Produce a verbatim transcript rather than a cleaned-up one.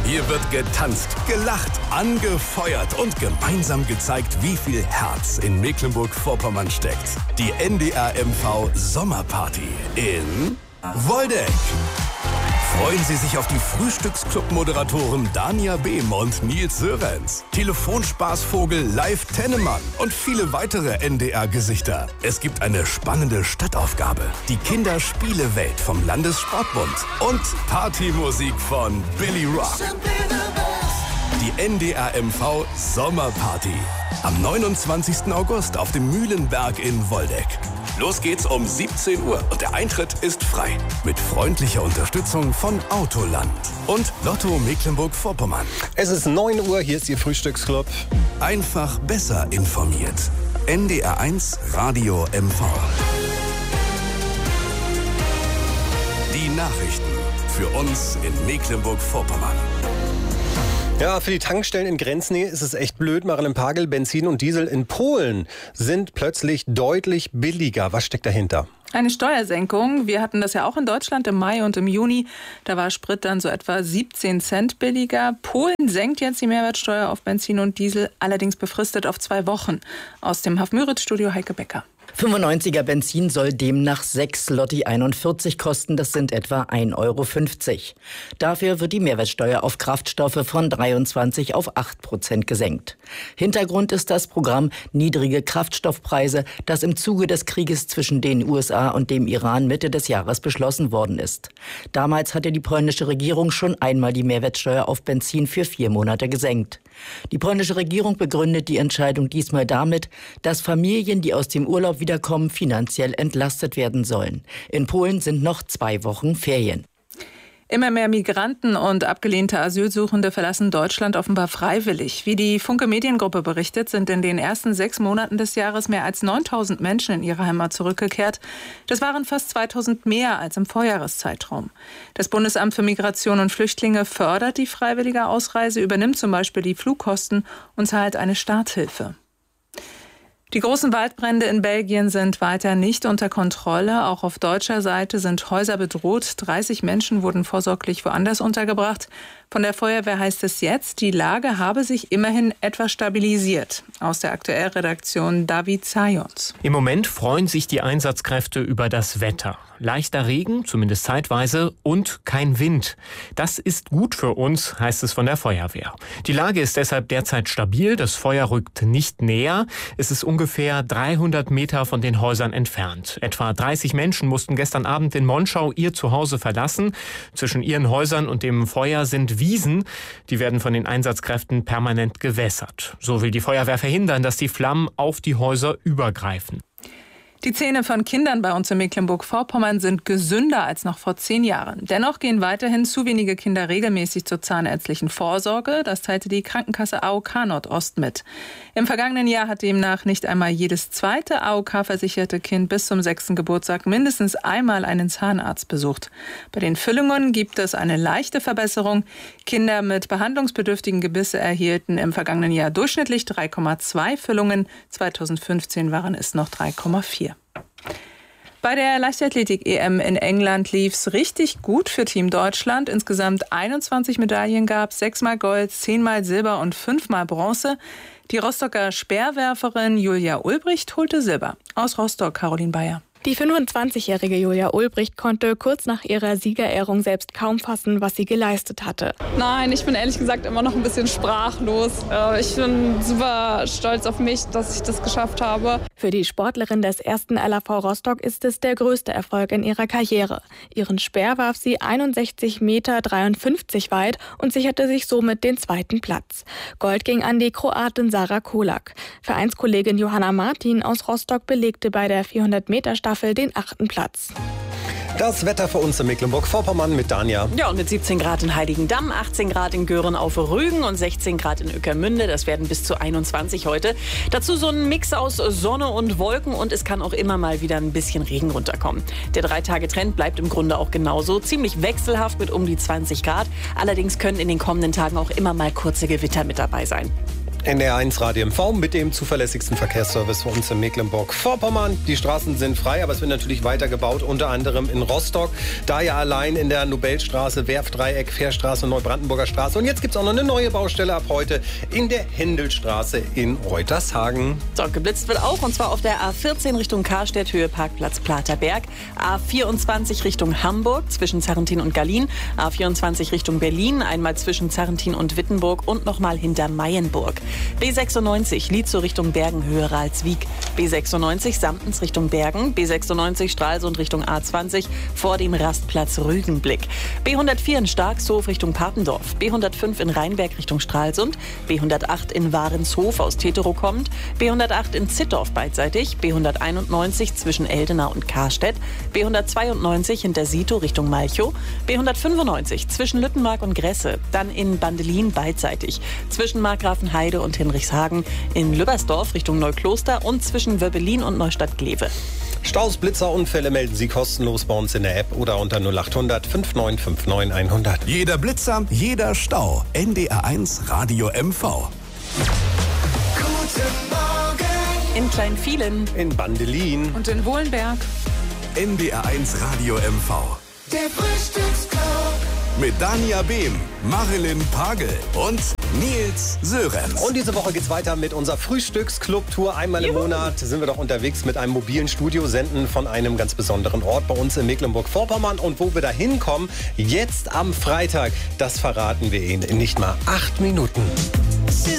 Hier wird getanzt, gelacht, angefeuert und gemeinsam gezeigt, wie viel Herz in Mecklenburg-Vorpommern steckt. Die N D R M V Sommerparty in Woldeck. Freuen Sie sich auf die Frühstücksclub-Moderatoren Dania Behm und Nils Sörenz, Telefonspaßvogel Live Tennemann und viele weitere N D R-Gesichter. Es gibt eine spannende Stadtaufgabe, die Kinderspielewelt vom Landessportbund und Partymusik von Billy Rock. Die N D R M V Sommerparty am neunundzwanzigsten August auf dem Mühlenberg in Woldeck. Los geht's um siebzehn Uhr und der Eintritt ist frei. Mit freundlicher Unterstützung von Autoland und Lotto Mecklenburg-Vorpommern. Es ist neun Uhr, hier ist Ihr Frühstücksclub. Einfach besser informiert. N D R eins Radio M V. Die Nachrichten für uns in Mecklenburg-Vorpommern. Ja, für die Tankstellen in Grenznähe ist es echt blöd. Maren Pagel, Benzin und Diesel in Polen sind plötzlich deutlich billiger. Was steckt dahinter? Eine Steuersenkung. Wir hatten das ja auch in Deutschland im Mai und im Juni. Da war Sprit dann so etwa siebzehn Cent billiger. Polen senkt jetzt die Mehrwertsteuer auf Benzin und Diesel, allerdings befristet auf zwei Wochen. Aus dem Haff-Müritz-Studio Heike Becker. fünfundneunziger Benzin soll demnach sechs Zloty einundvierzig kosten, das sind etwa ein Euro fünfzig. Dafür wird die Mehrwertsteuer auf Kraftstoffe von dreiundzwanzig auf acht Prozent gesenkt. Hintergrund ist das Programm Niedrige Kraftstoffpreise, das im Zuge des Krieges zwischen den U S A und dem Iran Mitte des Jahres beschlossen worden ist. Damals hatte die polnische Regierung schon einmal die Mehrwertsteuer auf Benzin für vier Monate gesenkt. Die polnische Regierung begründet die Entscheidung diesmal damit, dass Familien, die aus dem Urlaub wiederkommen, finanziell entlastet werden sollen. In Polen sind noch zwei Wochen Ferien. Immer mehr Migranten und abgelehnte Asylsuchende verlassen Deutschland offenbar freiwillig. Wie die Funke Mediengruppe berichtet, sind in den ersten sechs Monaten des Jahres mehr als neuntausend Menschen in ihre Heimat zurückgekehrt. Das waren fast zweitausend mehr als im Vorjahreszeitraum. Das Bundesamt für Migration und Flüchtlinge fördert die freiwillige Ausreise, übernimmt zum Beispiel die Flugkosten und zahlt eine Starthilfe. Die großen Waldbrände in Belgien sind weiter nicht unter Kontrolle. Auch auf deutscher Seite sind Häuser bedroht. dreißig Menschen wurden vorsorglich woanders untergebracht. Von der Feuerwehr heißt es jetzt, die Lage habe sich immerhin etwas stabilisiert. Aus der Aktuellredaktion David Zayons. Im Moment freuen sich die Einsatzkräfte über das Wetter. Leichter Regen, zumindest zeitweise, und kein Wind. Das ist gut für uns, heißt es von der Feuerwehr. Die Lage ist deshalb derzeit stabil. Das Feuer rückt nicht näher. Es ist ungefähr dreihundert Meter von den Häusern entfernt. Etwa dreißig Menschen mussten gestern Abend in Monschau ihr Zuhause verlassen. Zwischen ihren Häusern und dem Feuer sind Wiesen. Die werden von den Einsatzkräften permanent gewässert. So will die Feuerwehr verhindern, dass die Flammen auf die Häuser übergreifen. Die Zähne von Kindern bei uns in Mecklenburg-Vorpommern sind gesünder als noch vor zehn Jahren. Dennoch gehen weiterhin zu wenige Kinder regelmäßig zur zahnärztlichen Vorsorge. Das teilte die Krankenkasse A O K Nordost mit. Im vergangenen Jahr hat demnach nicht einmal jedes zweite A O K-versicherte Kind bis zum sechsten Geburtstag mindestens einmal einen Zahnarzt besucht. Bei den Füllungen gibt es eine leichte Verbesserung. Kinder mit behandlungsbedürftigen Gebisse erhielten im vergangenen Jahr durchschnittlich drei Komma zwei Füllungen. zweitausendfünfzehn waren es noch drei Komma vier. Bei der Leichtathletik-E M in England lief's richtig gut für Team Deutschland. Insgesamt einundzwanzig Medaillen gab es, sechsmal Gold, zehnmal Silber und fünfmal Bronze. Die Rostocker Speerwerferin Julia Ulbricht holte Silber. Aus Rostock, Caroline Bayer. Die fünfundzwanzigjährige Julia Ulbricht konnte kurz nach ihrer Siegerehrung selbst kaum fassen, was sie geleistet hatte. Nein, ich bin ehrlich gesagt immer noch ein bisschen sprachlos. Ich bin super stolz auf mich, dass ich das geschafft habe. Für die Sportlerin des ersten L A V Rostock ist es der größte Erfolg in ihrer Karriere. Ihren Speer warf sie einundsechzig Komma dreiundfünfzig Meter weit und sicherte sich somit den zweiten Platz. Gold ging an die Kroatin Sara Kolak. Vereinskollegin Johanna Martin aus Rostock belegte bei der vierhundert Meter Staffel den achten Platz. Das Wetter für uns in Mecklenburg-Vorpommern mit Dania. Ja, und mit siebzehn Grad in Heiligendamm, achtzehn Grad in Göhren auf Rügen und sechzehn Grad in Ueckermünde. Das werden bis zu einundzwanzig heute. Dazu so ein Mix aus Sonne und Wolken und es kann auch immer mal wieder ein bisschen Regen runterkommen. Der Drei-Tage-Trend bleibt im Grunde auch genauso. Ziemlich wechselhaft mit um die zwanzig Grad. Allerdings können in den kommenden Tagen auch immer mal kurze Gewitter mit dabei sein. N D R eins Radio M V mit dem zuverlässigsten Verkehrsservice für uns in Mecklenburg-Vorpommern. Die Straßen sind frei, aber es wird natürlich weiter gebaut, unter anderem in Rostock. Da ja allein in der Nobelstraße, Werftdreieck, Fährstraße, Neubrandenburger Straße. Und jetzt gibt es auch noch eine neue Baustelle ab heute in der Händelstraße in Reutershagen. So, geblitzt wird auch, und zwar auf der A vierzehn Richtung Karstedt, Höhe Parkplatz Platerberg. A vierundzwanzig Richtung Hamburg, zwischen Zarrentin und Gallien. A vierundzwanzig Richtung Berlin, einmal zwischen Zarrentin und Wittenburg und nochmal hinter Mayenburg. B sechsundneunzig Lietzow Richtung Bergen, Höhe Ralswiek. B sechsundneunzig Samtens Richtung Bergen. B sechsundneunzig Stralsund Richtung A zwanzig vor dem Rastplatz Rügenblick. B hundertvier in Starkshof Richtung Papendorf. B hundertfünf in Rheinberg Richtung Stralsund. B hundertacht in Warenshof aus Teterow kommend. B hundertacht in Zittdorf beidseitig. B hunderteinundneunzig zwischen Eldena und Karstedt. B hundertzweiundneunzig hinter Sito Richtung Malchow. B hundertfünfundneunzig zwischen Lüttenmark und Gresse. Dann in Bandelin beidseitig. Zwischen Markgrafenheide und Hinrichshagen. In Lübbersdorf Richtung Neukloster und zwischen Wöbbelin und Neustadt-Glewe. Staus, Blitzer, Unfälle melden Sie kostenlos bei uns in der App oder unter null achthundert fünfundneunzig neunundfünfzig hundert. Jeder Blitzer, jeder Stau. N D R eins Radio M V. Guten Morgen. In Kleinvielen. In Bandelin. Und in Wohlenberg. N D R eins Radio M V. Der Frühstücksclub. Mit Dania Behm, Marilyn Pagel und Nils Sörenz. Und diese Woche geht's weiter mit unserer Frühstücksclub-Tour. Einmal im Juhu. Monat sind wir doch unterwegs mit einem mobilen Studio, senden von einem ganz besonderen Ort bei uns in Mecklenburg-Vorpommern. Und wo wir da hinkommen, jetzt am Freitag, das verraten wir Ihnen in nicht mal acht Minuten.